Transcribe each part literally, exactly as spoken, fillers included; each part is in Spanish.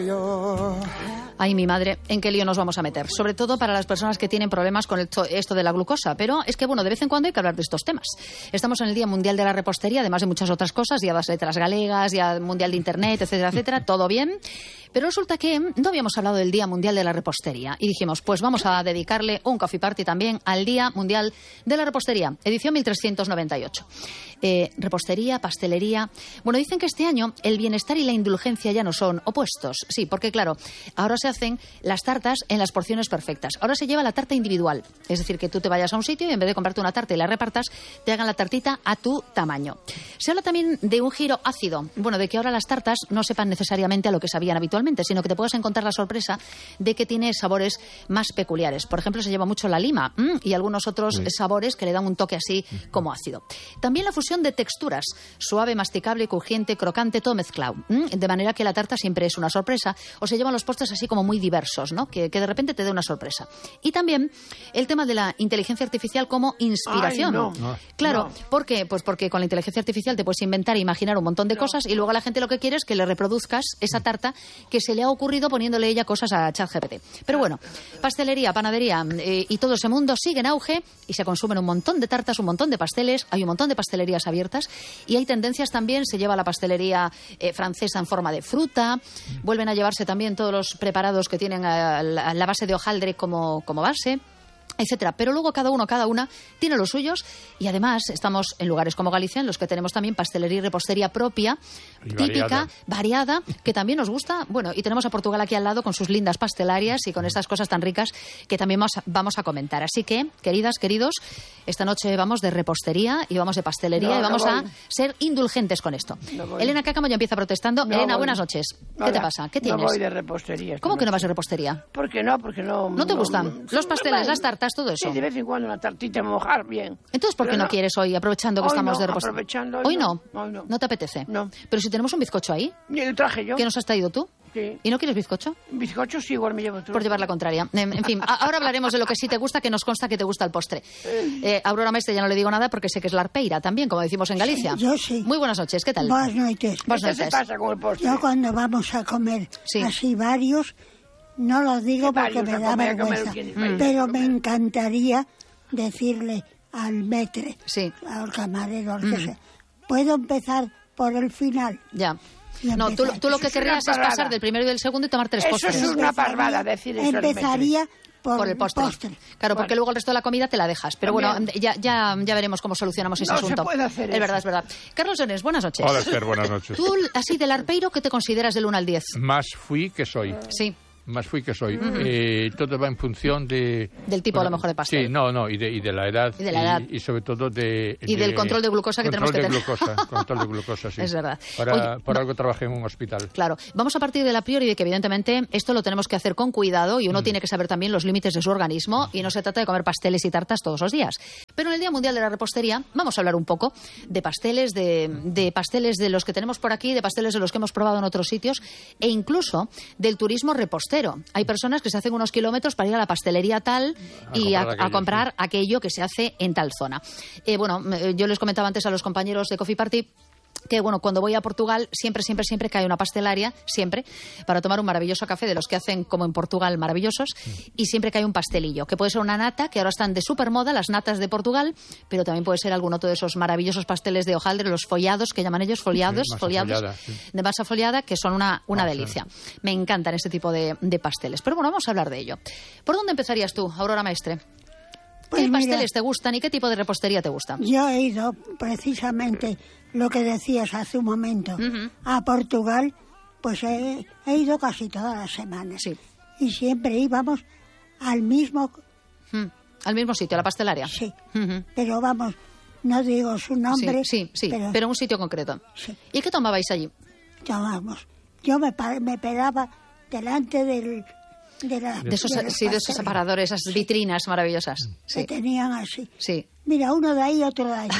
Ay, mi madre, ¿en qué lío nos vamos a meter? Sobre todo para las personas que tienen problemas con esto, esto de la glucosa. Pero es que, bueno, de vez en cuando hay que hablar de estos temas. Estamos en el Día Mundial de la Repostería, además de muchas otras cosas, Día de las Letras Galegas, Día Mundial de Internet, etcétera, etcétera, todo bien. Pero resulta que no habíamos hablado del Día Mundial de la Repostería. Y dijimos, pues vamos a dedicarle un coffee party también al Día Mundial de la Repostería, edición mil trescientos noventa y ocho. Eh, repostería, pastelería... Bueno, dicen que este año el bienestar y la indulgencia ya no son opuestos. Sí, porque claro, ahora se hacen las tartas en las porciones perfectas. Ahora se lleva la tarta individual. Es decir, que tú te vayas a un sitio y en vez de comprarte una tarta y la repartas, te hagan la tartita a tu tamaño. Se habla también de un giro ácido. Bueno, de que ahora las tartas no sepan necesariamente a lo que sabían habitualmente, sino que te puedas encontrar la sorpresa de que tiene sabores más peculiares. Por ejemplo, se lleva mucho la lima mmm, y algunos otros sí. sabores que le dan un toque así como ácido. También la fusión de texturas, suave, masticable, crujiente, crocante, todo mezclado. Mmm, de manera que la tarta siempre es una sorpresa, o se llevan los postres así como muy diversos, ¿no? Que, que de repente te dé una sorpresa. Y también el tema de la inteligencia artificial como inspiración. Ay, no. Claro, no. ¿por qué? Pues porque con la inteligencia artificial te puedes inventar e imaginar un montón de no. cosas y luego la gente lo que quiere es que le reproduzcas esa tarta que se le ha ocurrido poniéndole ella cosas a ChatGPT. Pero bueno, pastelería, panadería eh, y todo ese mundo sigue en auge y se consumen un montón de tartas, un montón de pasteles, hay un montón de pastelerías abiertas y hay tendencias también, se lleva la pastelería eh, francesa en forma de fruta, vuelven a llevarse también todos los preparados que tienen a la, la base de hojaldre como, como base, etcétera. Pero luego cada uno, cada una tiene los suyos y además estamos en lugares como Galicia en los que tenemos también pastelería y repostería propia, y típica, variada. variada, que también nos gusta. Bueno, y tenemos a Portugal aquí al lado con sus lindas pastelarias y con estas cosas tan ricas que también vamos a, vamos a comentar. Así que, queridas, queridos, esta noche vamos de repostería y vamos de pastelería no, y vamos no a ser indulgentes con esto. No Elena Cácamo ya empieza protestando. No Elena, voy. buenas noches. ¿Qué Hola. te pasa? ¿Qué tienes? No voy de repostería. ¿Cómo que no vas de repostería? ¿Por qué no? Porque no... ¿No te gustan? Los pasteles, las tartas, todo eso. Sí, de vez en cuando una tartita mojar, bien. Entonces, ¿por qué no, no quieres hoy, aprovechando que hoy estamos no, de repostería? Aprovechando, ¿Hoy no. no? Hoy no. ¿No te apetece? No. Pero si tenemos un bizcocho ahí. Yo lo traje yo. ¿Qué nos has traído tú? Sí. ¿Y no quieres bizcocho? Bizcocho sí, igual me llevo tú. Por llevar la contraria. En, en fin, ahora hablaremos de lo que sí te gusta, que nos consta que te gusta el postre. Eh, Aurora Maestre ya no le digo nada porque sé que es la arpeira también, como decimos en Galicia. Sí, yo sí. Muy buenas noches, ¿qué tal? Buenas noches. Buenas noches. ¿Qué pasa con el postre? Yo cuando vamos a comer sí. así varios, no lo digo porque me da comer, vergüenza, comer, pero me encantaría decirle al maître, sí. al camarero, al que mm. sea, puedo empezar por el final. Ya. No, tú, tú lo que querrías es pasar del primero y del segundo y tomar tres eso postres. Eso es una parvada decir eso. Empezaría por, por el postre. postre. Claro, porque bueno. luego el resto de la comida te la dejas. Pero También. bueno, ya, ya, ya veremos cómo solucionamos ese no asunto. Se puede hacer es eso. verdad, es verdad. Carlos Jones, buenas noches. Hola, Esther, buenas noches. Tú, así del arpeiro, ¿qué te consideras del uno al diez? Más fui que soy. Sí. Más fui que soy. Uh-huh. eh, todo va en función de... Del tipo, bueno, a lo mejor, de pastel. Sí, no, no, y de, y de la edad. Y de la edad. Y, y sobre todo de... Y de, del control de glucosa que tenemos que tener. Glucosa, control de glucosa, sí. Es verdad. Para, Oye, por no, algo trabajé en un hospital. Claro. Vamos a partir de la priori de que, evidentemente, esto lo tenemos que hacer con cuidado y uno mm. tiene que saber también los límites de su organismo y no se trata de comer pasteles y tartas todos los días. Pero en el Día Mundial de la Repostería vamos a hablar un poco de pasteles, de, de pasteles de los que tenemos por aquí, de pasteles de los que hemos probado en otros sitios e incluso del turismo repostero. Hay personas que se hacen unos kilómetros para ir a la pastelería tal a y a, aquello, a comprar sí. aquello que se hace en tal zona. Eh, bueno, yo les comentaba antes a los compañeros de Coffee Party que, bueno, cuando voy a Portugal siempre, siempre, siempre que hay una pastelaria, siempre, para tomar un maravilloso café de los que hacen como en Portugal maravillosos, y siempre que hay un pastelillo, que puede ser una nata, que ahora están de súper moda, las natas de Portugal, pero también puede ser algún otro de esos maravillosos pasteles de hojaldre, los follados, que llaman ellos, foliados, sí, masa foliados, follada, sí. de masa foliada, que son una, una ah, delicia. Sí. Me encantan este tipo de, de pasteles. Pero bueno, vamos a hablar de ello. ¿Por dónde empezarías tú, Aurora Maestre? Pues ¿Qué mira, pasteles te gustan y qué tipo de repostería te gusta? Yo he ido precisamente, lo que decías hace un momento, Uh-huh. a Portugal, pues he, he ido casi todas las semanas. Sí. Y siempre íbamos al mismo... Mm. Al mismo sitio, a la pastelaria. Sí, Uh-huh. pero vamos, no digo su nombre. Sí, sí, sí, pero, pero en un sitio concreto. Sí. ¿Y qué tomabais allí? Tomamos. Yo me, pa- me pegaba delante del... De, la, De esos, de sí, de esos aparadores, esas vitrinas maravillosas. Sí. que tenían así. Sí. Mira, uno de ahí, otro de allí.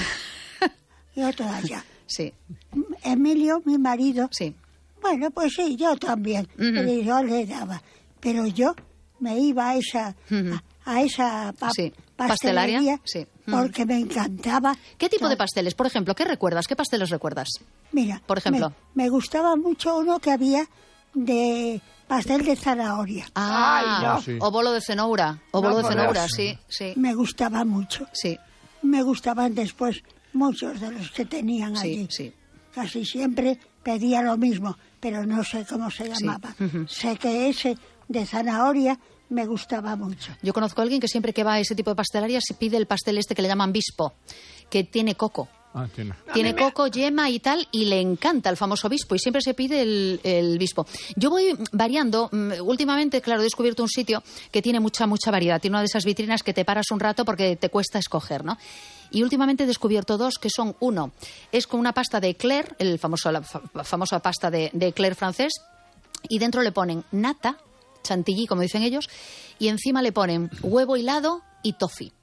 Y otro de allá. Sí. Emilio, mi marido, Sí. bueno, pues sí, yo también. Ujú. Pero yo le daba. Pero yo me iba a esa, Ujú. a, a esa pa- Sí. pastelería ¿Pastelaria? Sí. Ujú. porque me encantaba. ¿Qué tipo de todo. pasteles? Por ejemplo, ¿qué recuerdas? ¿Qué pasteles recuerdas? Mira, por ejemplo? me, me gustaba mucho uno que había de pastel de zanahoria. Ah, Ay, no. Sí. o bolo de cenoura. O No, bolo de por cenoura, Dios. sí, sí. Me gustaba mucho. Sí, Me gustaban después muchos de los que tenían sí, allí. sí. Casi siempre pedía lo mismo, pero no sé cómo se Sí. llamaba. Ujú. Sé que ese de zanahoria me gustaba mucho. Yo conozco a alguien que siempre que va a ese tipo de pastelería se pide el pastel este que le llaman bispo, que tiene coco. Ah, tiene. Tiene coco, yema y tal, y le encanta el famoso bispo, y siempre se pide el, el bispo. Yo voy variando. mm, Últimamente, claro, he descubierto un sitio que tiene mucha, mucha variedad. Tiene una de esas vitrinas que te paras un rato porque te cuesta escoger, ¿no? Y últimamente he descubierto dos que son, uno, es con una pasta de eclair, el famoso, la fa- famosa pasta de, de eclair francés, y dentro le ponen nata, chantilly, como dicen ellos, y encima le ponen huevo hilado y toffee.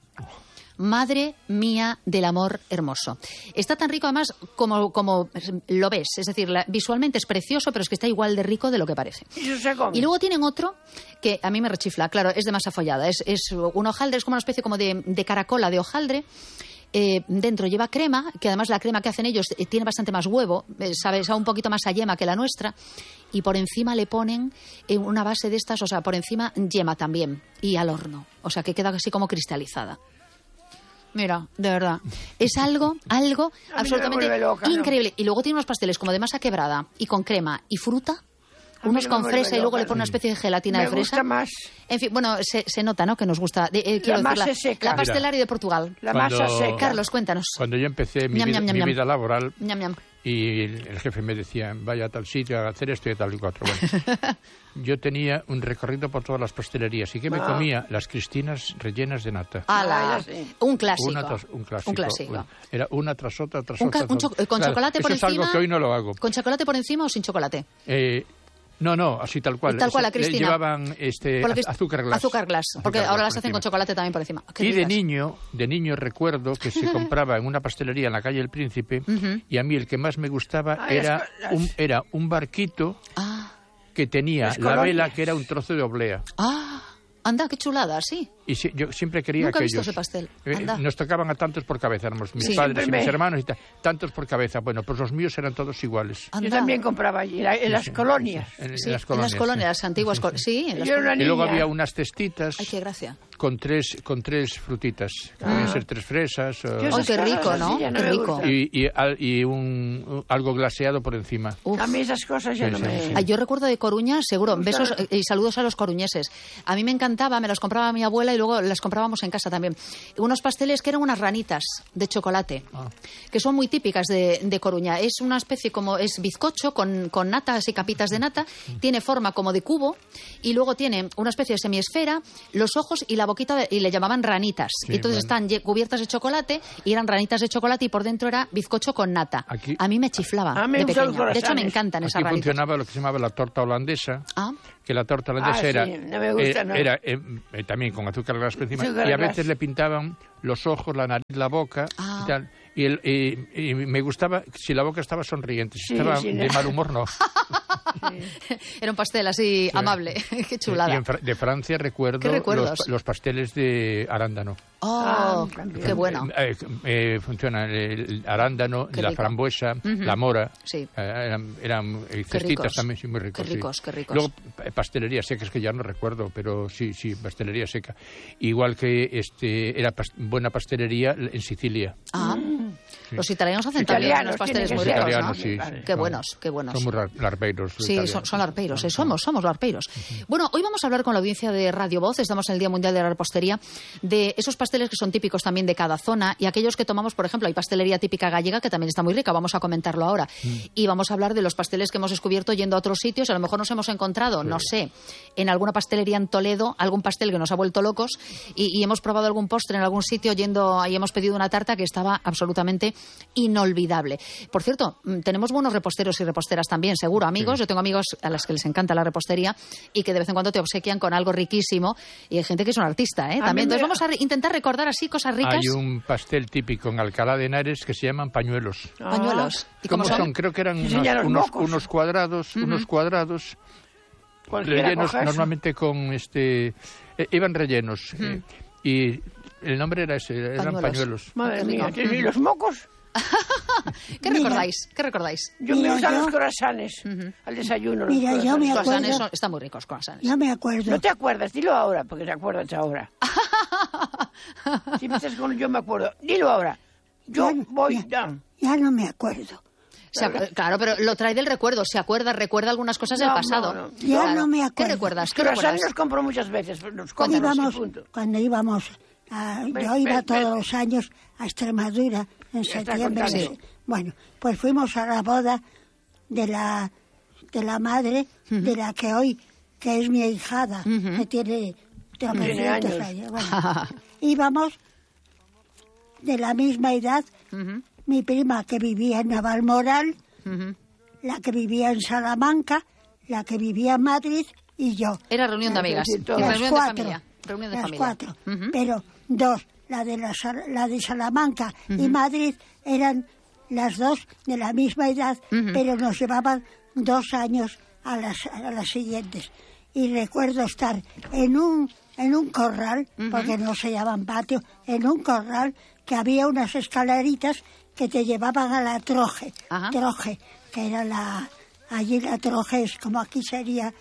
Madre mía del amor hermoso. Está tan rico además como, como lo ves. Es decir, la- visualmente es precioso, pero es que está igual de rico de lo que parece. Y eso se come. Y luego tienen otro que a mí me rechifla. Claro, es de masa follada. Es, es un hojaldre, es como una especie como de, de caracola de hojaldre. Eh, dentro lleva crema, que además la crema que hacen ellos eh, tiene bastante más huevo, eh, sabe, sabe un poquito más a yema que la nuestra, y por encima le ponen eh, una base de estas, o sea, por encima yema también, y al horno, o sea, que queda así como cristalizada. Mira, de verdad, es algo, algo me absolutamente vuelve loca, ¿no? increíble. Y luego tiene unos pasteles como de masa quebrada y con crema y fruta, A mí unos no me con vuelve fresa y luego loca, le ponen una ¿no? especie de gelatina Me de fresa. gusta más. En fin, bueno, se, se nota, ¿no?, que nos gusta. De- eh, quiero La decir, masa seca. la pastelaria de Portugal. La Cuando- masa seca. Carlos, cuéntanos. Cuando yo empecé mi, Ñam, vida, ñam, ñam, mi ñam. vida laboral Ñam, ñam. y el, el jefe me decía, vaya a tal sitio a hacer esto y tal y cuatro. Bueno, yo tenía un recorrido por todas las pastelerías y que me Ah. comía las cristinas rellenas de nata. ¡Hala! Ah, ya sé. Un clásico. Una tras, un clásico. Un clásico. Una- Era una tras otra, tras Un otra. ca- un tras- cho- con Claro, chocolate por eso es encima. algo que hoy no lo hago. ¿Con chocolate por encima o sin chocolate? Eh, no, no, así tal cual. Tal cual, la Le Cristina. llevaban este, Por lo que es- azúcar glass. Azúcar glass, porque Azúcar ahora glass las hacen por con encima. chocolate también por encima. Qué Y de ricas. niño, de niño recuerdo que se compraba en una pastelería en la calle El Príncipe y a mí el que más me gustaba Ay, era las- las- un, era un barquito Ah, que tenía Las la colonias. vela que era un trozo de oblea. ah, anda, qué chulada, sí. Y si- yo siempre quería Nunca he visto aquellos. ese pastel. Eh, Anda. nos tocaban a tantos por cabeza, éramos mis Sí. padres y Siempre mis me- hermanos y tal, tantos por cabeza. Bueno, pues los míos eran todos iguales. Anda. Yo también compraba allí, la- en las colonias. En, en Sí, las en colonias. las colonias, las antiguas colonias. Sí, en las Yo era una colonias. Y luego niña. había unas cestitas Ay, qué gracia. con tres con tres frutitas. Que podían ser tres fresas. o- Yo Ay, esas qué cosas rico, así ¿no? ya Qué me rico. gustan. y, y, al- y un, un- algo glaseado por encima. Uf. A mí esas cosas ya Sí, no sí, me... sí. Ay, yo recuerdo de Coruña, seguro, Me besos gusta. eh, y saludos a los coruñeses. A mí me encantaba, me las compraba mi abuela y luego las comprábamos en casa también. Unos pasteles que eran unas ranitas de chocolate, que son muy típicas de, de Coruña. Es una especie como, es bizcocho con, con natas y capitas de nata, tiene forma como de cubo y luego tiene una especie de semiesfera, los ojos y la boquita, de- y le llamaban ranitas. Sí, y entonces bueno. están ye- cubiertas de chocolate y eran ranitas de chocolate y por dentro era bizcocho con nata. Aquí- A mí me chiflaba A mí me de gustan pequeña. los De hecho, me croissants. encantan esas Aquí ranitas. funcionaba lo que se llamaba la torta holandesa. Ah. Que la torta holandesa Ah, sí, era, no me gusta, eh, no. era eh, eh, también con azúcar glass por encima Azúcar y a glass. veces le pintaban los ojos, la nariz, la boca Ah. y tal. Y, el- y- y me gustaba si la boca estaba sonriente, si Sí, estaba sí, de no. mal humor no. Era un pastel así amable. Qué chulada. Y en Fra- de Francia recuerdo ¿Qué recuerdos? los, los pasteles de arándano. Oh, Ah, también. qué bueno. Eh, eh, funciona el, el arándano, Qué la rico. frambuesa, Ujú. la mora. Sí. Eh, eran eran eh, Qué cestitas ricos. también, sí, muy ricos. Qué sí. ricos, qué ricos. Luego, eh, pastelería seca, es que ya no recuerdo, pero sí, sí, pastelería seca. Igual que este era pas- buena pastelería en Sicilia. Ah, los italianos hacen también Italianos, unos pasteles tienen muy que ser. ricos, ¿no? Italianos, sí, Vale. Qué son- buenos, qué buenos. Son muy rar- larpeiros. los Sí, italianos. son, son larpeiros, eh, somos, somos larpeiros. Bueno, hoy vamos a hablar con la audiencia de Radio Voz, estamos en el Día Mundial de la Repostería, de esos pasteles que son típicos también de cada zona y aquellos que tomamos, por ejemplo, hay pastelería típica gallega que también está muy rica, vamos a comentarlo ahora. Y vamos a hablar de los pasteles que hemos descubierto yendo a otros sitios, a lo mejor nos hemos encontrado, no sé, en alguna pastelería en Toledo, algún pastel que nos ha vuelto locos y, y hemos probado algún postre en algún sitio yendo y hemos pedido una tarta que estaba absolutamente inolvidable. Por cierto, mm, tenemos buenos reposteros y reposteras también, seguro, amigos. Yo tengo amigos a los que les encanta la repostería y que de vez en cuando te obsequian con algo riquísimo y hay gente que es un artista, ¿eh? A También. mí me- Entonces vamos a re- intentar recordar así cosas ricas. Hay un pastel típico en Alcalá de Henares que se llaman pañuelos. Pañuelos. ¿Y cómo, ¿Cómo son? son? Creo que eran Sí, unos, señor, los unos, mocos. unos cuadrados, unos cuadrados Cualquiera rellenos coge eso. normalmente con este eh, iban rellenos eh, y el nombre era ese, eran Pañuelos. pañuelos. Madre Qué mía, rico. ¿y los mocos? ¿Qué Mira. recordáis? ¿Qué recordáis? Yo Mira, me gustan yo- los croissants al desayuno. los Mira, yo me croissants. acuerdo- Croissants son- están muy ricos, croissants. Yo me acuerdo. No te acuerdas, dilo ahora, porque te acuerdas ahora. Si me estás con yo me acuerdo, dilo ahora. Yo Ya no- voy ya- down. Ya no me acuerdo. Se ac- claro, pero lo trae del recuerdo. Se acuerda, recuerda algunas cosas del No, pasado. no, no. Ya Claro. no me ¿Qué acuerdo. recuerdas? ¿Qué Croissants recuerdas? los compro muchas veces, los compro íbamos, y punto. cuando íbamos, a- Ven, yo iba ven, todos ven. los años a Extremadura en Ya está septiembre. contando. sí. Bueno, pues fuimos a la boda de la de la madre de la que hoy, que es mi ahijada, que tiene tropecientos años. años. Bueno, íbamos de la misma edad, Ujú, mi prima que vivía en Navalmoral, ujú. la que vivía en Salamanca, la que vivía en Madrid y yo. Era reunión de amigas. sí, todas. Las Reunión cuatro. de familia. Reunión de las familia. cuatro. Ujú. Pero dos, la de, la, Sal- la de Salamanca y Madrid, eran las dos de la misma edad, Ujú. pero nos llevaban dos años a las, a las siguientes. Y recuerdo estar en un, en un corral, porque no se llaman patio, en un corral que había unas escaleritas que te llevaban a la troje. Ajá. Troje, que era la... Allí la troje es como aquí sería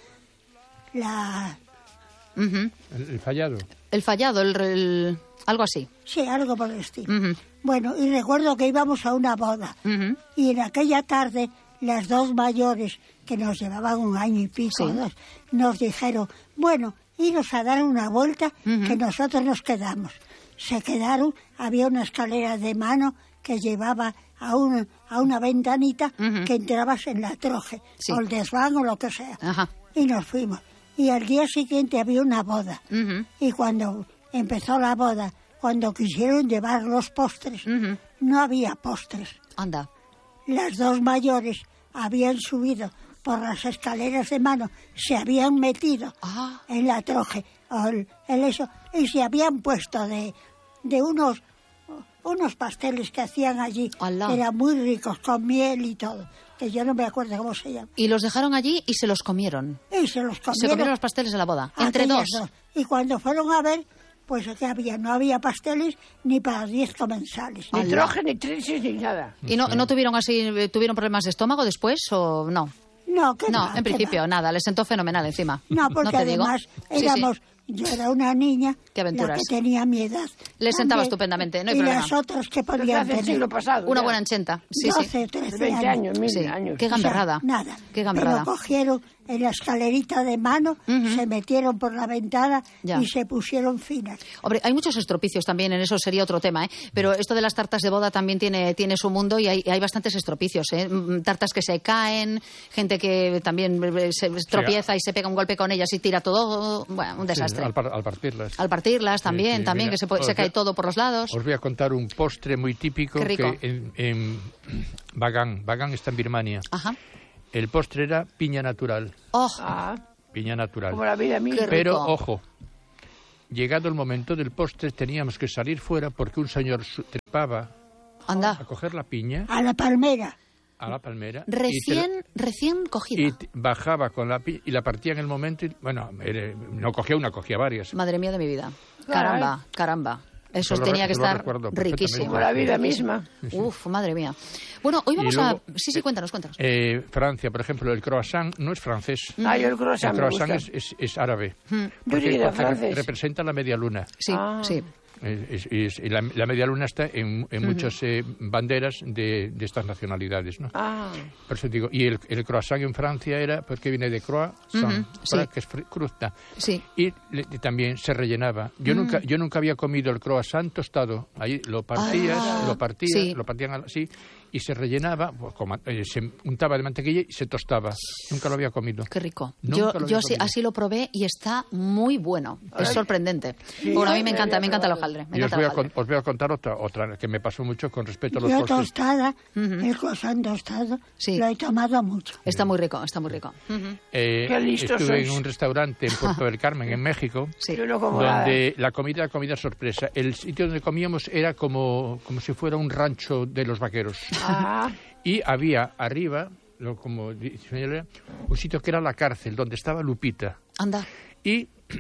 la... Ujú. El, el fallado. El fallado, el, el- algo así. Sí, algo por el estilo. Ujú, Bueno, y recuerdo que íbamos a una boda. ujú. Y en aquella tarde, las dos mayores, que nos llevaban un año y pico, Sí. dos, nos dijeron, bueno, iros a dar una vuelta, que nosotros nos quedamos. Se quedaron, había una escalera de mano que llevaba a, un, a una ventanita Ujú. que entrabas en la troje, Sí. o el desván o lo que sea. Ajá. Y nos fuimos. Y al día siguiente había una boda. Ujú. Y cuando empezó la boda, cuando quisieron llevar los postres, Ujú. no había postres. Anda. Las dos mayores habían subido por las escaleras de mano, se habían metido Ah. en la troje, o el, el eso, y se habían puesto de, de unos, unos pasteles que hacían allí, Alá. que eran muy ricos, con miel y todo, que yo no me acuerdo cómo se llama. Y los dejaron allí y se los comieron. Y se los comieron. Se comieron los pasteles de la boda. Entre aquellas dos. Y cuando fueron a ver, pues que había, no había pasteles ni para diez comensales. Ni Alá. troje, ni trisis, ni nada. ¿Y no, no tuvieron así, eh, tuvieron problemas de estómago después o no? No, que No, va, en que principio, va. nada, les sentó fenomenal encima. No, porque te digo. además Sí, sí. éramos, yo era una niña, Qué aventuras. la que tenía mi edad. Les sentaba También, estupendamente, no hay y problema. las otras que Desde podían hace el tener siglo pasado. Una ya. buena enchenta. Sí, doce, sí. trece veinte años, mil Sí. años. Qué O sea, gamberrada. nada. Qué gamberrada. Pero cogieron en la escalerita de mano, Ujú. se metieron por la ventana Ya. y se pusieron finas. Hombre, hay muchos estropicios también, en eso sería otro tema, ¿eh? Pero esto de las tartas de boda también tiene, tiene su mundo y hay, hay bastantes estropicios, ¿eh? Mm, Tartas que se caen, gente que también eh, se tropieza y se pega un golpe con ellas y tira todo. Bueno, un desastre. Sí, al, par- al partirlas. Al partirlas también, Sí, sí, también, mira, que se, puede- os se cae voy- todo por los lados. Os voy a contar un postre muy típico Qué rico. que en, en Bagan, Bagan está en Birmania. Ajá. El postre era piña natural, Oh, Ah, piña natural. como la vida misma. Qué rico. Pero, ojo, llegado el momento del postre teníamos que salir fuera porque un señor su- trepaba a anda. coger la piña A la palmera. a la palmera y, te Recién, la- recién cogida. y te- bajaba con la piña y la partía en el momento y, bueno, era- no cogía una, cogía varias. Madre mía de mi vida. Claro. Caramba, caramba. Eso Yo lo tenía re- que yo lo estar recuerdo perfectamente. riquísimo. Como la vida misma. Uf, madre mía. Bueno, hoy Y vamos luego, a... Sí, sí, cuéntanos, cuéntanos. Eh, Francia, por ejemplo, el croissant no es francés. Ah, yo el croissant El me croissant gusta. es, es, es árabe. Mm, Yo Porque, diría porque re- francés. representa la media luna. Sí, Ah. sí. Es- es- es- y la, la media luna está en, en muchas eh, banderas de, de estas nacionalidades, ¿no? Ah, Por eso digo, y el, el croissant en Francia era, porque viene de croissant, Ujú, sí. que es fri- crusta. Sí. Y le- y también se rellenaba. Yo Mm. nunca yo nunca había comido el croissant tostado. Ahí lo partías, Ah, lo partías, sí. lo partían así y se rellenaba, pues, con ma- eh, se untaba de mantequilla y se tostaba. Nunca lo había comido. Qué rico. Nunca Yo, lo yo había así, comido. así lo probé y está muy bueno. Es sorprendente. Bueno, a mí me encanta, me encanta el hojaldre. Me Y os encanta voy, el a, con- hojaldre. os voy a contar otra, otra que me pasó mucho con respecto a los Yo postres. tostada, el croissant tostado, Sí. lo he tomado mucho. Está muy rico, está muy rico. Ujú. Eh, Qué listos estuve sois. en un restaurante en Puerto del Carmen, en México, Sí. yo no como nada. donde la comida era comida sorpresa. El sitio donde comíamos era como, como si fuera un rancho de los vaqueros. Ah, Y había arriba, lo, como dice señora, un sitio que era la cárcel, donde estaba Lupita. Anda. Y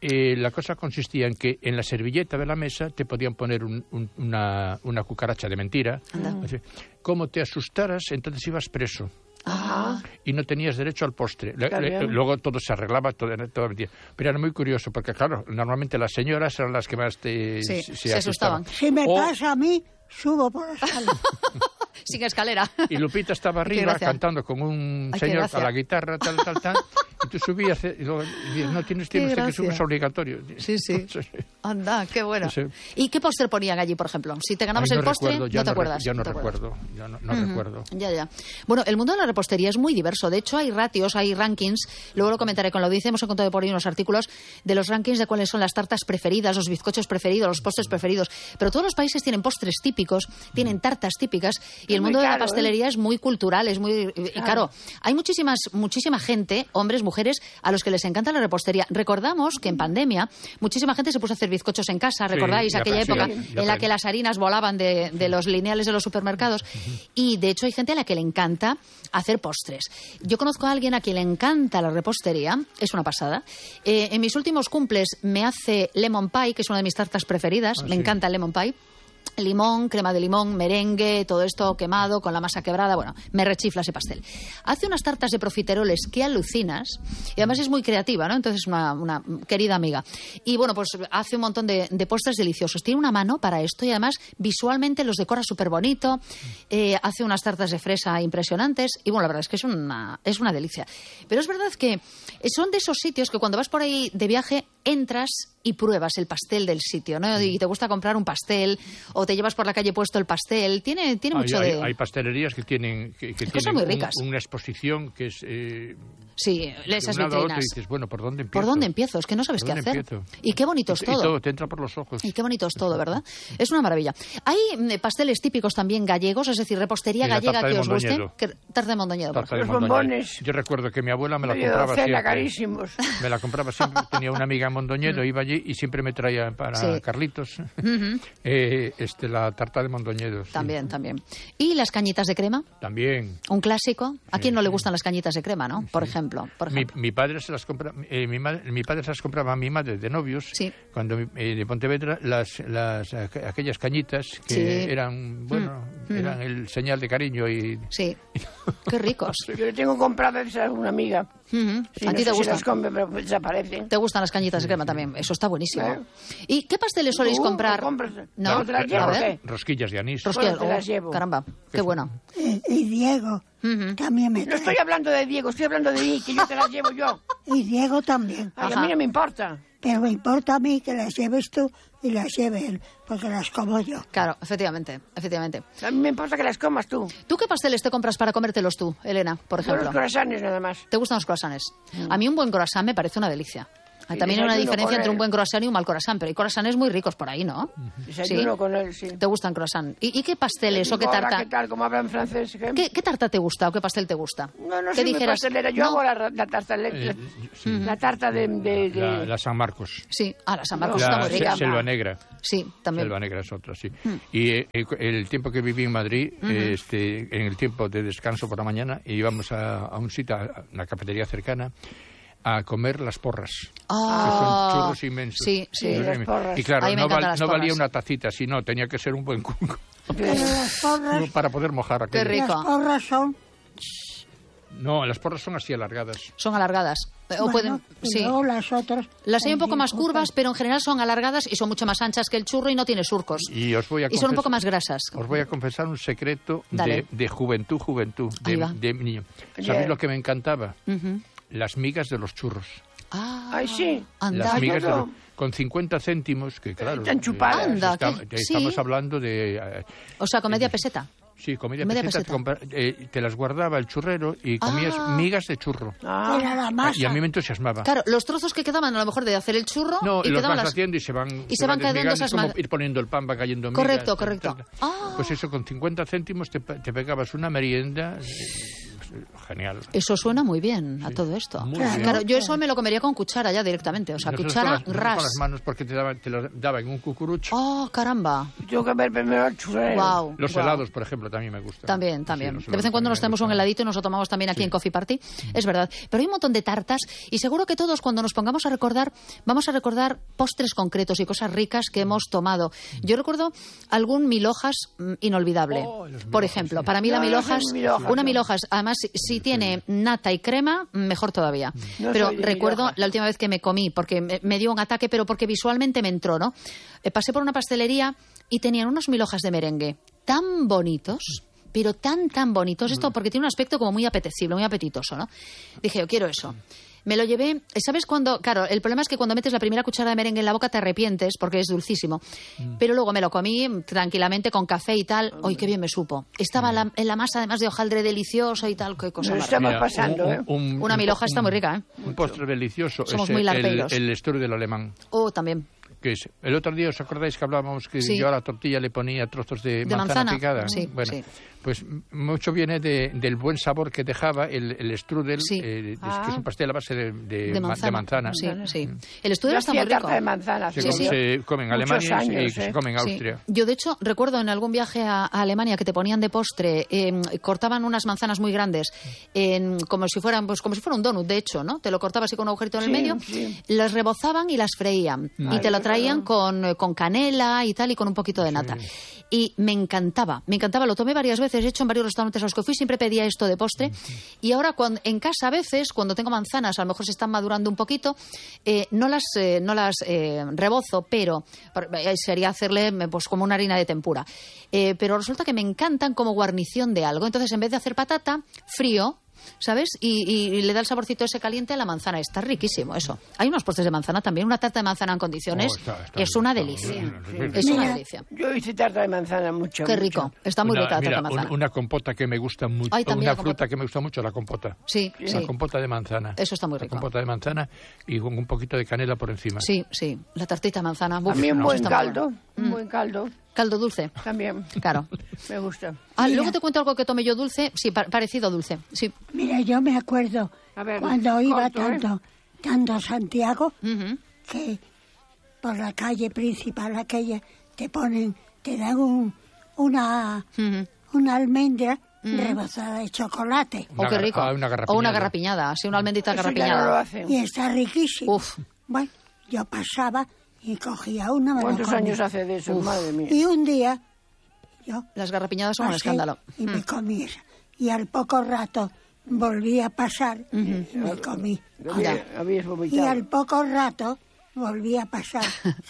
eh, la cosa consistía en que en la servilleta de la mesa te podían poner un, un, una, una cucaracha de mentira. Así, como te asustaras, entonces ibas preso. Ajá. Y no tenías derecho al postre. Le, le, luego todo se arreglaba, todo, todo mentira. Pero era muy curioso, porque claro, normalmente las señoras eran las que más te, sí, se, se asustaban. asustaban. Si me o, pasa a mí, subo por la escalera. Sin escalera. Y Lupita estaba arriba cantando con un Ay, señor a la guitarra, tal, tal, tal. Y tú subías y luego y no tienes, tienes usted que subir, es obligatorio. Sí, sí. Anda, qué bueno. Sí. ¿Y qué póster ponían allí, por ejemplo? Si te ganabas no el postre, recuerdo, no te no acuerdas. Ya no, no te recuerdo, ya no, no uh-huh. recuerdo. Ya, ya. Bueno, el mundo de la repostería es muy diverso. De hecho, hay ratios, hay rankings. Luego lo comentaré con la audiencia. Hemos encontrado por ahí unos artículos de los rankings de cuáles son las tartas preferidas, los bizcochos preferidos, los postres preferidos. Pero todos los países tienen postres típicos, tienen tartas típicas. Y el mundo de la pastelería es muy cultural, es muy... Y claro, hay muchísimas, muchísima gente, hombres, mujeres, a los que les encanta la repostería. Recordamos que en pandemia muchísima gente se puso a hacer bizcochos en casa, ¿recordáis? Sí, aquella época sí, en la que las harinas volaban de, de los lineales de los supermercados. Uh-huh. Y de hecho hay gente a la que le encanta hacer postres. Yo conozco a alguien a quien le encanta la repostería, es una pasada. Eh, en mis últimos cumples me hace lemon pie, que es una de mis tartas preferidas, ah, me sí. encanta el lemon pie. Limón, crema de limón, merengue, todo esto quemado con la masa quebrada. Bueno, me rechifla ese pastel. Hace unas tartas de profiteroles que alucinas y además es muy creativa, ¿no? Entonces una, una querida amiga. Y bueno, pues hace un montón de, de postres deliciosos. Tiene una mano para esto y además visualmente los decora súper bonito. Eh, hace unas tartas de fresa impresionantes y bueno, la verdad es que es una, es una delicia. Pero es verdad que son de esos sitios que cuando vas por ahí de viaje entras y pruebas el pastel del sitio, ¿no? Y te gusta comprar un pastel o te llevas por la calle puesto el pastel. Tiene, tiene mucho hay, de... Hay, hay pastelerías que tienen, que, que tienen muy ricas. Un, una exposición que es... Eh, sí, esas de un lado vitrinas. A otro y dices, bueno, ¿por dónde empiezo? ¿Por dónde empiezo? Es que no sabes qué hacer. Empiezo? Y qué bonito es y, todo. Y todo te entra por los ojos. Y qué bonito es todo, ¿verdad? Es una maravilla. Hay eh, pasteles típicos también gallegos, es decir, repostería sí, gallega que os guste. Que, tarta de Mondoñedo, por ejemplo. Los bombones. Yo recuerdo que mi abuela me la Medio compraba docena, siempre. Carísimos. Me la compraba siempre. Tenía una amiga en Mondoñedo, iba allí y siempre me traía para sí. Carlitos uh-huh. eh, este, la tarta de Mondoñedo. Sí. También, también. ¿Y las cañitas de crema? También. Un clásico. ¿A quién sí, no le sí. gustan las cañitas de crema, no? Por sí. ejemplo. Por ejemplo. Mi, mi padre se las compra, eh, mi, madre, mi padre se las compraba a mi madre de novios. Sí. Cuando eh, de Pontevedra las, las aquellas cañitas que sí. eran bueno mm. eran mm. el señal de cariño y sí. Qué ricos. Yo le tengo compradas a una amiga. Uh-huh. Sí, ¿A no ti te sé gustan? Si las come, pero desaparecen. ¿Te gustan las cañitas de crema también? Eso está buenísimo. ¿Eh? ¿Y qué pasteles soléis uh, comprar? No, no te las llevo, a ver. Rosquillas de anís. Rosquillas, te las llevo. Oh, caramba, qué bueno. Y, y Diego uh-huh. también me trae. No estoy hablando de Diego, estoy hablando de mí, que yo te las llevo yo. Y Diego también. Ay, a mí no me importa. Pero me importa a mí que las lleves tú y las lleve él, porque las como yo. Claro, efectivamente, efectivamente. A mí me importa que las comas tú. ¿Tú qué pasteles te compras para comértelos tú, Elena, por ejemplo? Los croissants nada más. ¿Te gustan los croissants? Mm. A mí un buen croissant me parece una delicia. Sí, también hay una diferencia entre un buen croissant y un mal croissant, pero hay croissants muy ricos por ahí, ¿no? Desayuno sí. con él, sí. ¿Te gustan croissants? ¿Y, ¿Y qué pasteles o qué tarta? ¿Qué tal? ¿Cómo hablan francés? ¿Qué? ¿Qué, ¿Qué tarta te gusta o qué pastel te gusta? No, no ¿Qué soy dijeras? pastelera. Yo ¿No? hago la, la tarta la, eh, sí. la tarta de... de, de... La, la San Marcos. Sí, ah, la San Marcos la, está muy rica. Selva Negra. Sí, también. Selva Negra es otra, sí. Mm. Y eh, el tiempo que viví en Madrid, uh-huh. este, en el tiempo de descanso por la mañana, íbamos a, a un sitio, a una cafetería cercana, a comer las porras, oh, que son churros inmensos. Sí, sí. Las porras. Y claro, no, val, no valía porras. una tacita, sino tenía que ser un buen cuco las porras, para poder mojar aquello. Qué rico. Las porras son... No, las porras son así alargadas. Son alargadas. O bueno, pueden, y sí. luego las otras... Las hay un poco más curvas, pero en general son alargadas y son mucho más anchas que el churro y no tiene surcos. Y, os voy a y son un poco más grasas. Os voy a confesar un secreto de, de juventud, juventud, de, de niño. ¿Sabéis yeah. lo que me encantaba? Uh-huh. Las migas de los churros. Ah, Ay, sí. Anda. Las migas de los, con cincuenta céntimos, que claro... Están chupadas. Anda, está, ¿qué? Estamos sí. hablando de... Eh, o sea, con media peseta. Sí, con media, media peseta. peseta. Te, compra, eh, te las guardaba el churrero y comías ah. migas de churro. Ah. Era la masa. Y a mí me entusiasmaba. Claro, los trozos que quedaban a lo mejor de hacer el churro... No, y los quedaban vas las... haciendo y se van... Y se van cayendo esas... Es como ma... ir poniendo el pan, va cayendo migas. Correcto, correcto. Ah. Pues eso, con cincuenta céntimos te, te pegabas una merienda... genial. Eso suena muy bien a sí. todo esto. Muy claro, bien. claro, yo eso me lo comería con cuchara ya directamente. O sea, nosotros cuchara, con las, ras. con las manos porque te, daba, te lo daba en un cucurucho. ¡Oh, caramba! Tengo que ver primero el churrero. Wow, los wow. helados, por ejemplo, también me gustan. También, también. Sí, de vez en cuando nos tenemos un heladito y nos lo tomamos también aquí sí. en Coffee Party. Mm. Es verdad. Pero hay un montón de tartas y seguro que todos cuando nos pongamos a recordar, vamos a recordar postres concretos y cosas ricas que hemos tomado. Mm. Yo recuerdo algún mil hojas mm, inolvidable. Oh, por ejemplo, sí. para mí no, la mil hojas, no milhojas, una no. mil hojas, además si, si tiene nata y crema, mejor todavía. No pero recuerdo la última vez que me comí, porque me, me dio un ataque, pero porque visualmente me entró, ¿no? Eh, pasé por una pastelería y tenían unos mil hojas de merengue tan bonitos, pero tan, tan bonitos. Esto porque tiene un aspecto como muy apetecible, muy apetitoso, ¿no? Dije, yo quiero eso. Me lo llevé, ¿sabes cuándo? Claro, el problema es que cuando metes la primera cuchara de merengue en la boca te arrepientes porque es dulcísimo. Mm. Pero luego me lo comí tranquilamente con café y tal. ¡Ay, qué bien me supo! Estaba mm. la, en la masa además de hojaldre delicioso y tal. ¡Qué cosa más! Estamos pasando, ¿eh? Un, un, Una mil hojas está muy rica, ¿eh? Un postre delicioso. Somos es muy el, larpeiros. El, el strudel alemán. Oh, también. Que es, el otro día, ¿os acordáis que hablábamos que sí. yo a la tortilla le ponía trozos de, de manzana, manzana picada? Sí, bueno, sí. pues mucho viene de, del buen sabor que dejaba el, el strudel, sí. eh, ah. que es un pastel a base de, de, de manzana. de manzana. Sí, sí. El strudel está muy rico. De manzana, se, sí, sí. se come en Alemania años, y, y ¿eh? se come en Austria. Sí. Yo, de hecho, recuerdo en algún viaje a, a Alemania que te ponían de postre, eh, cortaban unas manzanas muy grandes, eh, como si fueran, pues como si fuera un donut, de hecho, ¿no? Te lo cortabas así con un agujerito en el sí, medio, sí. las rebozaban y las freían. Ay, y te lo traían con, con canela y tal, y con un poquito de nata. Sí. Y me encantaba, me encantaba, lo tomé varias veces, he hecho en varios restaurantes a los que fui, siempre pedía esto de postre. Uh-huh. Y ahora cuando, en casa a veces, cuando tengo manzanas, a lo mejor se están madurando un poquito, eh, no las, eh, no las eh, rebozo, pero eh, sería hacerle pues como una harina de tempura. Eh, pero resulta que me encantan como guarnición de algo. Entonces, en vez de hacer patata, frío, ¿sabes? Y, y, y le da el saborcito ese caliente a la manzana. Está riquísimo eso. Hay unos postres de manzana también. Una tarta de manzana en condiciones oh, está, está, es una delicia. Está, sí, sí. Es mira, una delicia. Yo hice tarta de manzana mucho. Qué rico. Mucho. Está muy una, rica la mira, tarta de manzana. Un, una compota que me gusta mucho. Ay, una fruta que me gusta mucho, la compota. Sí, la sí. compota de manzana. Eso está muy rico. La compota de manzana y con un poquito de canela por encima. Sí, sí. La tartita de manzana. Uf, a mí un no, buen caldo. Bueno. Un buen caldo. Caldo dulce. También. Claro. Me gusta. Ah, luego te cuento algo que tomé yo dulce. Sí, pa- parecido dulce. Sí. Mira, yo me acuerdo a ver, cuando iba corto, tanto, ¿eh? tanto a Santiago, Uh-huh. que por la calle principal aquella te ponen, te dan un, una, Uh-huh. una almendra Uh-huh. rebozada de chocolate. Oh, qué rico. Ah, una o una garrapiñada. Sí, una almendrita Eso garrapiñada. ya no lo hacen. Y está riquísimo. Uf. Bueno, yo pasaba y cogía una. Me ¿Cuántos lo comía. años hace de eso? Uf. Madre mía. Y un día yo Las garrapiñadas son un pasé escándalo. y me Mm. comí esa. Y al poco rato volví a pasar Uh-huh. y me comí. Había- habías Y vomitado. al poco rato volví a pasar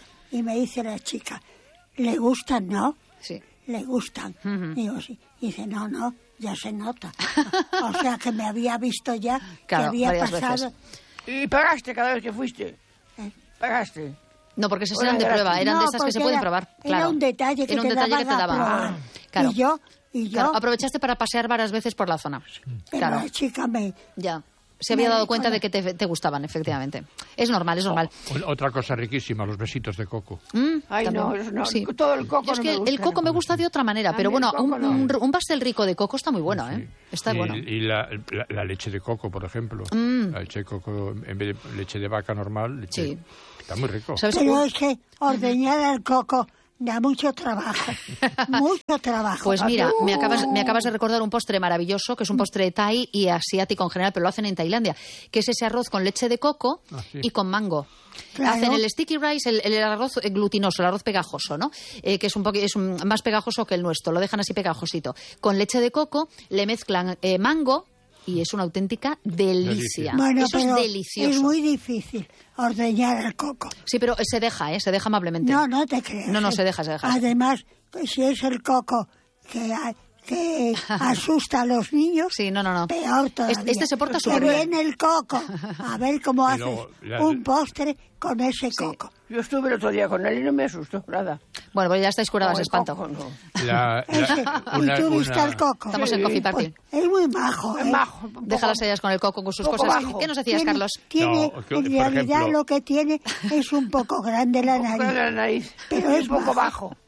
y me dice la chica, ¿le gustan, no? Sí. Le gustan. Ujú. Digo, sí. Y dice, no, no, ya se nota. O sea que me había visto ya Claro, que había varias pasado. ¿Y pagaste cada vez que fuiste? ¿Eh? ¿Pagaste? No, porque esas Era eran de gratis. prueba, eran No, de esas que se porque pueden era- probar. Era Claro. un detalle que Era un te detalle daban que te a daban. probar. Ah, claro. Y yo, y yo, Claro, aprovechaste para pasear varias veces por la zona. pero Claro, la chica me... ya. Se había me dado dijo cuenta la- de que te, te gustaban, efectivamente. Es normal, es normal. O- Otra cosa riquísima, los besitos de coco. Mm, Ay, también. no, eso no. Sí. Todo el coco Yo es no que me el, gusta, el coco no. me gusta de otra manera, A pero mí el bueno, coco un, no. un, un pastel rico de coco está muy bueno, Sí. ¿eh? Está y, bueno. Y la, la- la leche de coco, por ejemplo. Mm. La leche de coco, en vez de leche de vaca normal, leche, Sí. está muy rico. ¿Sabes? Pero es que ordeñar el coco da mucho trabajo, mucho trabajo. Pues mira, Uh. me acabas, me acabas de recordar un postre maravilloso, que es un postre thai y asiático en general, pero lo hacen en Tailandia, que es ese arroz con leche de coco Ah, sí. y con mango. Claro. Hacen el sticky rice, el, el arroz glutinoso, el arroz pegajoso, ¿no? Eh, que es un, poqu- es un- más pegajoso que el nuestro, lo dejan así pegajosito. Con leche de coco le mezclan eh, mango y es una auténtica delicia. Bueno, Eso pero es delicioso. es muy difícil ordeñar el coco. Sí, pero se deja, ¿eh? Se deja amablemente. No, no te creas. No, no, ¿eh? se deja, se deja. Además, si es el coco que, a- que asusta a los niños, Sí, no, no, no. peor todavía. Este- este se porta Que súper bien. viene el coco, a ver cómo Y haces luego, la- un postre con ese coco. Yo estuve el otro día con él y no me asustó nada. Bueno, pues ya estáis curadas de Como el espanto. coco, no. La- Ese, la- una- y tú viste una- al coco. Estamos en Coffee Party. Pues es muy majo, ¿eh? Es majo. un poco- Déjalas ellas con el coco, con sus poco cosas. bajo. ¿Qué nos decías, Tiene- Carlos? Tiene, No, que, en por realidad ejemplo- lo que tiene es un poco grande la un poco nariz. de la nariz. Pero y es un poco bajo. bajo.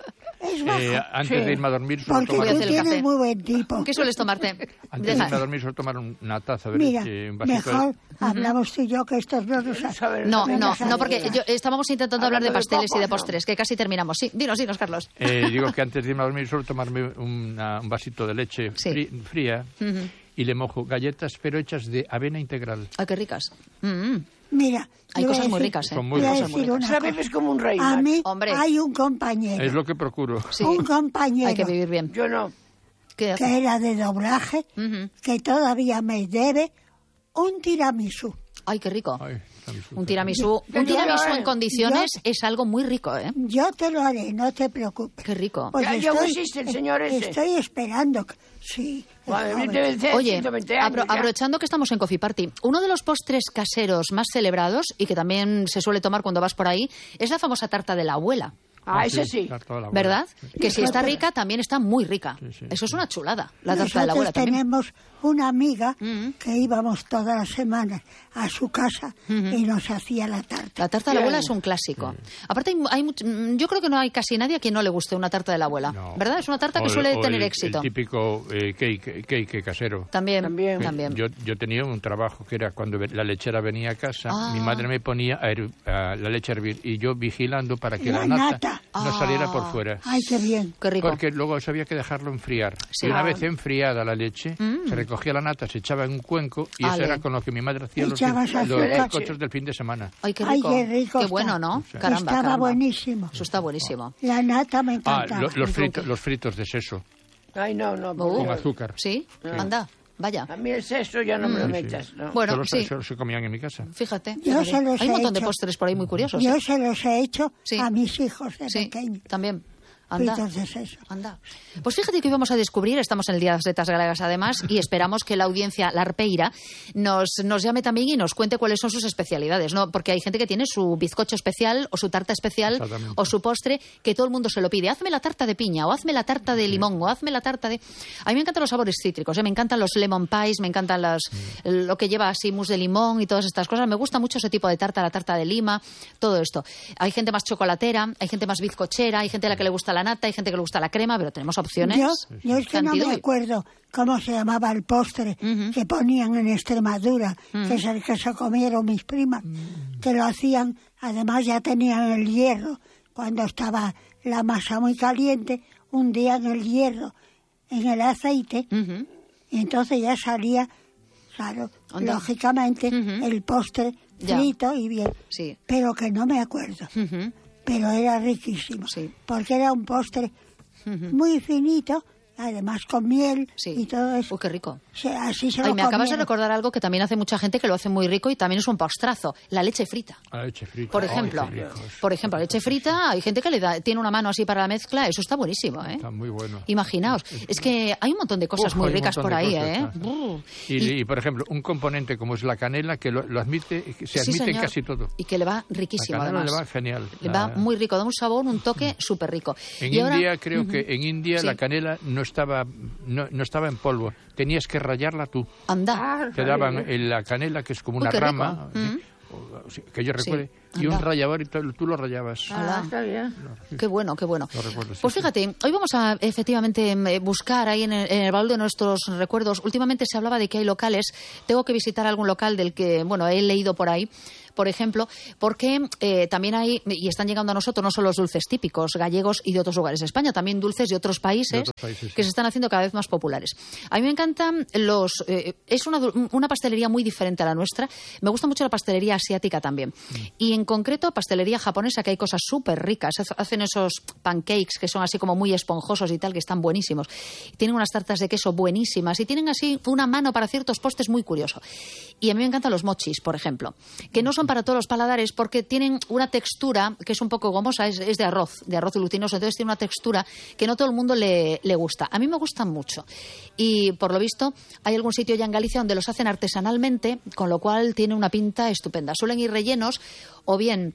Es bajo. Eh, antes Sí. de irme a dormir suelo Porque tomar, Voy a tú hacer el tienes café. muy buen tipo. ¿Qué sueles tomarte? antes de Deja- irme a dormir suelo tomar un- una taza de Mira, leche, un vasito de- mejor hablamos tú y yo que estos no nos A ver, No, también no, las no, porque amigas. yo, estábamos intentando hablar de Hablando de pasteles y de copos, ¿no? postres, que casi terminamos. Sí, dinos, dinos, Carlos. Eh, digo que antes de irme a dormir suelo tomarme una- un vasito de leche Sí. fri- fría Ujú. y le mojo galletas, pero hechas de avena integral. Ay, qué ricas. Mm, mm. Mira, Hay yo voy a cosas muy decir- ricas, ¿eh? Son muy voy a ricas. decir una O sea, cosa. vives como un rey, A macho. mí Hombre. hay un compañero, Es lo que procuro. Sí, un compañero hay que vivir bien. Yo no. ¿Qué hace? que era de doblaje, Ujú. que todavía me debe un tiramisú. Ay, qué rico. Ay, está muy sucio. Un tiramisú, Yo- un tiramisú yo- en condiciones es algo muy rico, ¿eh? Yo te lo haré, no te preocupes. Qué rico. Pues Ya- ya existe el señor eh, ese. Estoy esperando. que- Sí. es Madre mía, joven. debe ser Oye, ciento veinte años apro- ya. aprovechando que estamos en Coffee Party, uno de los postres caseros más celebrados y que también se suele tomar cuando vas por ahí es la famosa tarta de la abuela. Ah, ese sí. la- toda la abuela. ¿Verdad? Que si está rica, también está muy rica. Sí, sí, Eso es sí. una chulada, la tarta Nosotros de la abuela también. tenemos una amiga Mm. que íbamos todas las semanas a su casa y nos hacía la tarta. La tarta de la abuela Bien. es un clásico. Aparte, hay, hay much- mm, yo creo que no hay casi nadie a quien no le guste una tarta de la abuela. No. ¿Verdad? Es una tarta que O el- suele o tener el- éxito. El típico eh, cake, cake casero. También, También. también. Yo, yo tenía un trabajo que era cuando ve- la lechera venía a casa, Ah. mi madre me ponía a, her- a la leche a hervir y yo vigilando para que La la, nata, nata. no Ah. saliera por fuera. Ay, qué bien. Qué rico. Porque luego eso había que dejarlo enfriar. Sí. Y una Ah. vez enfriada la leche, Mm. se recogía la nata, se echaba en un cuenco y Ale. eso era con lo que mi madre hacía los, Echabas los azúcar. bizcochos del fin de semana. Ay, qué Ay, rico. qué rico. Qué está. bueno, ¿no? Sí. Caramba, Estaba caramba. buenísimo. Eso está buenísimo. La nata me Ah, encantaba. lo- los, fritos, los fritos de seso, Ay, no, no. Uh. porque con azúcar. ¿Sí? Anda, vaya. A mí el sexo ya no me lo Sí, sí. metas, ¿no? Bueno, Solo, sí. solo se comían en mi casa. Fíjate. Yo fíjate. se los Hay un he montón de hecho. postres por ahí muy curiosos. Yo ¿eh? se los he hecho Sí. a mis hijos de Sí, pequeños. también. Anda. Fritos de seso. Anda. Pues fíjate que hoy vamos a descubrir, estamos en el Día de las Letras Galegas además, y esperamos que la audiencia, la arpeira, nos, nos llame también y nos cuente cuáles son sus especialidades, ¿no? Porque hay gente que tiene su bizcocho especial, o su tarta especial, Exactamente. o su postre, que todo el mundo se lo pide. Hazme la tarta de piña, o hazme la tarta de limón, o hazme la tarta de... A mí me encantan los sabores cítricos, ¿eh? Me encantan los lemon pies, me encantan las, lo que lleva así mousse de limón y todas estas cosas. Me gusta mucho ese tipo de tarta, la tarta de lima, todo esto. Hay gente más chocolatera, hay gente más bizcochera, hay gente a la que le gusta la nata, hay gente que le gusta la crema, pero tenemos opciones. Yo, yo es que no Cantidad. me acuerdo cómo se llamaba el postre Ujú. que ponían en Extremadura, que es el que se comieron mis primas, que lo hacían, además ya tenían el hierro, cuando estaba la masa muy caliente, hundían el hierro en el aceite Ujú. y entonces ya salía, claro, Anda. lógicamente, Ujú. el postre Ya. frito y bien, Sí. pero que no me acuerdo. Ujú. Pero era riquísimo, Sí. porque era un postre Ujú. muy finito, además con miel Sí. y todo eso. Uy, qué rico. Se- así se Ay, lo me acabas de comieron. recordar algo que también hace mucha gente que lo hace muy rico y también es un postrazo, la leche frita. A la leche frita. Por Ay, ejemplo, qué ricos. por ejemplo, la leche frita, hay gente que le da, tiene una mano así para la mezcla, eso está buenísimo, ¿eh? Está muy bueno. Imaginaos, es que hay un montón de cosas Uf, muy hay un ricas montón por de ahí, cosas, ¿eh? claro. Brr. Y, Y- y, por ejemplo, un componente como es la canela, que lo, lo admite, que se sí, admite en señor, casi todo. y que le va riquísimo La canela además. le va genial. Le La- va muy rico, da un sabor, un toque súper rico. En Y ahora- India, creo Ujú. que en India Sí. la canela no estaba no, no estaba en polvo. Tenías que rayarla tú. Anda. Ah, Te daban el- la canela, que es como Uy, una qué rico. rama, Mm. ¿sí? O- o sea, que yo Sí, recuerde, y un anda. rallador y tú, tú lo rayabas. Ah, está bien. Qué bueno, qué bueno. Lo recuerdo, sí, Pues sí. fíjate, hoy vamos a efectivamente eh, buscar ahí en el, en el baúl de nuestros recuerdos. Últimamente se hablaba de que hay locales. Tengo que visitar algún local del que, bueno, he leído por ahí, por ejemplo, porque eh, también hay, y están llegando a nosotros no solo los dulces típicos gallegos y de otros lugares de España, también dulces de otros países, De otros países, sí. que se están haciendo cada vez más populares. A mí me encantan los... eh, es una, du- una pastelería muy diferente a la nuestra. Me gusta mucho la pastelería asiática también. Mm. Y en concreto, pastelería japonesa, que hay cosas súper ricas. Haz- Hacen esos pancakes que son así como muy esponjosos y tal, que están buenísimos. Tienen unas tartas de queso buenísimas y tienen así una mano para ciertos postres muy curioso. Y a mí me encantan los mochis, por ejemplo, que no son para todos los paladares porque tienen una textura que es un poco gomosa, es, es de arroz, de arroz glutinoso, entonces tiene una textura que no todo el mundo le, le gusta. A mí me gustan mucho. Y por lo visto, hay algún sitio ya en Galicia donde los hacen artesanalmente, con lo cual tiene una pinta estupenda. Suelen ir rellenos o bien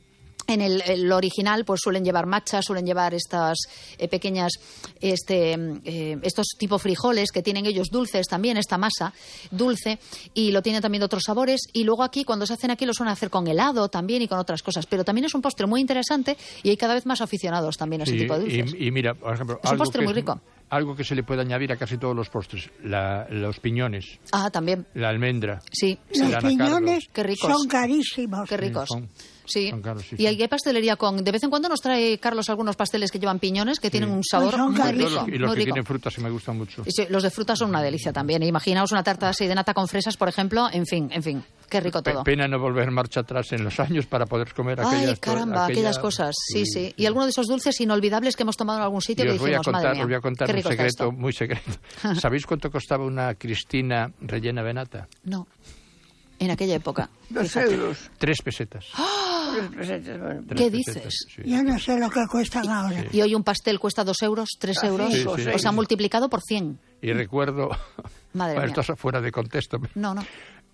En el, el original, pues suelen llevar machas, suelen llevar estas eh, pequeñas, este, eh, estos tipo frijoles que tienen ellos dulces también, esta masa dulce, y lo tienen también de otros sabores. Y luego aquí, cuando se hacen aquí, lo suelen hacer con helado también y con otras cosas. Pero también es un postre muy interesante y hay cada vez más aficionados también a ese Sí, tipo de dulces. Y, y mira, por ejemplo, Es un algo postre que muy es- rico. Algo que se le puede añadir a casi todos los postres, la- los piñones, Ah, también. la almendra. Sí, Sí, Los el anacardo. piñones Qué ricos. son carísimos. qué ricos. son- Sí. son caros, sí, Y hay, sí. hay pastelería con... De vez en cuando nos trae Carlos algunos pasteles que llevan piñones, que tienen un sabor Pues son muy carísimos. rico. Y los muy que rico. tienen frutas sí me gustan mucho. Y sí, los de frutas son una delicia también. Imaginaos una tarta así de nata con fresas, por ejemplo. En fin, en fin. Qué rico Pe- todo. Pena no volver marcha atrás en los años para poder comer Ay, aquellas... caramba, aquella- aquellas cosas. Sí, sí. Y alguno de esos dulces inolvidables que hemos tomado en algún sitio Y que os voy a dijimos, madre contar, mía, os voy a contar qué un rico está secreto esto. muy secreto. ¿Sabéis cuánto costaba una Cristina rellena de nata? No. En aquella época. Dos euros. Tres pesetas. Tres pesetas, bueno. Tres ¿Qué pesetas, dices? sí. Yo no sé lo que cuestan ahora. Y hoy un pastel cuesta dos euros, tres Ah, euros. cinco, Sí, sí, O sea, sí. multiplicado por cien. Y recuerdo, Madre bueno, mía. esto es fuera de contexto, No, no.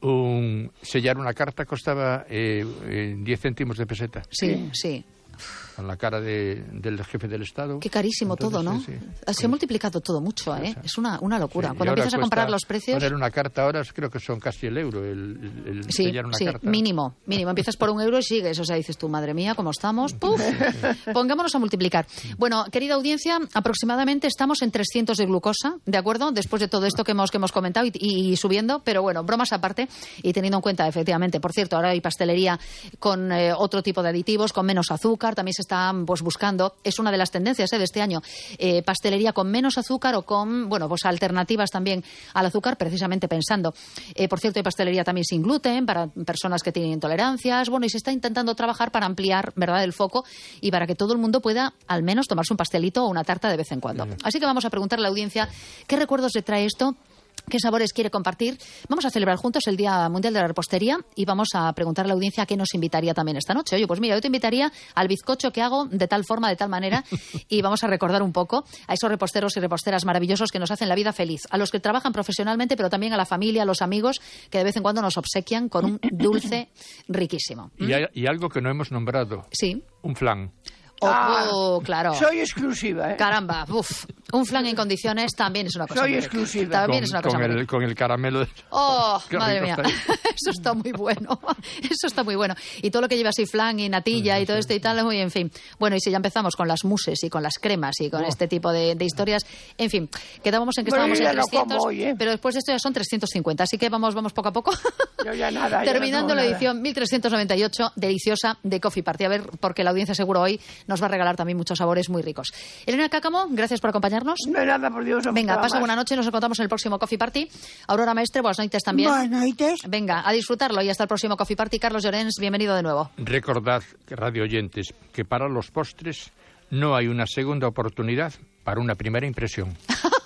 un, sellar una carta costaba eh, eh, diez céntimos de peseta, Sí, sí. con la cara de- del jefe del Estado. Qué carísimo Entonces, todo, ¿no? sí, sí. Se ha multiplicado todo mucho, ¿eh? Es una, una locura. Sí, y Cuando ahora empiezas a cuesta comparar los precios... Poner una carta ahora creo que son casi el euro, el, el- el Sí, sellar una sí, carta. mínimo, mínimo. Empiezas por un euro y sigues. O sea, dices tú, madre mía, ¿cómo estamos? ¡Puf! Pongámonos a multiplicar. Bueno, querida audiencia, aproximadamente estamos en trescientos de glucosa, ¿de acuerdo? Después de todo esto que hemos, que hemos comentado y, y subiendo, pero bueno, bromas aparte y teniendo en cuenta, efectivamente, por cierto, ahora hay pastelería con eh, otro tipo de aditivos, con menos azúcar, también se está pues, buscando, es una de las tendencias eh, de este año, eh, pastelería con menos azúcar o con, bueno, pues alternativas también al azúcar, precisamente pensando. Eh, por cierto, hay pastelería también sin gluten para personas que tienen intolerancias. Bueno, y se está intentando trabajar para ampliar, ¿verdad?, el foco y para que todo el mundo pueda al menos tomarse un pastelito o una tarta de vez en cuando. Así que vamos a preguntarle a la audiencia qué recuerdos le trae esto. ¿Qué sabores quiere compartir? Vamos a celebrar juntos el Día Mundial de la Repostería y vamos a preguntarle a la audiencia a qué nos invitaría también esta noche. Oye, pues mira, yo te invitaría al bizcocho que hago de tal forma, de tal manera, y vamos a recordar un poco a esos reposteros y reposteras maravillosos que nos hacen la vida feliz, a los que trabajan profesionalmente, pero también a la familia, a los amigos, que de vez en cuando nos obsequian con un dulce riquísimo. Y, hay- y algo que no hemos nombrado, Sí. un flan. Oh, Ah, oh, claro. Soy exclusiva, ¿eh? Caramba, uf, un flan en condiciones también es una cosa Soy muy rica. exclusiva. También con, es una cosa con muy el, rica. con el caramelo. de- Oh, Qué madre rico mía. está ahí. Eso está muy bueno. Eso está muy bueno. Y todo lo que lleva así flan y natilla y todo esto y tal, muy en fin. Bueno, y si ya empezamos con las muses y con las cremas y con este tipo de, de historias, en fin, quedábamos en que Bueno, estábamos yo en ya no trescientos, como hoy, ¿eh? pero después de esto ya son trescientos cincuenta, así que vamos vamos poco a poco. Yo ya nada. ya no Terminando como la nada. edición mil trescientos noventa y ocho, deliciosa, de Coffee Party. A ver, porque la audiencia seguro hoy nos va a regalar también muchos sabores muy ricos. Elena Cácamo, gracias por acompañarnos. No hay nada, por Dios. Venga, nada pasa más. buena noche, nos encontramos en el próximo Coffee Party. Aurora Maestre, buenas noches también. Buenas noches. Venga, a disfrutarlo y hasta el próximo Coffee Party. Carlos Llorens, bienvenido de nuevo. Recordad, radio oyentes, que para los postres no hay una segunda oportunidad para una primera impresión.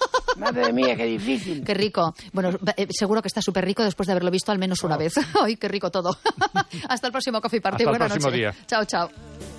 Madre mía, qué difícil. Qué rico. Bueno, eh, seguro que está súper rico después de haberlo visto al menos una vez. Ay, qué rico todo. Hasta el próximo Coffee Party. Hasta el Buena próximo noche. día. Chao, chao.